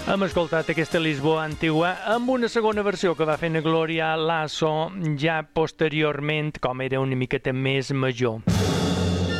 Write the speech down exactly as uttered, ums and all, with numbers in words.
Hem escoltat aquesta Lisboa antigua amb una segona versió que va fer na Gloria Lasso ja posteriorment, com era una miqueta més major.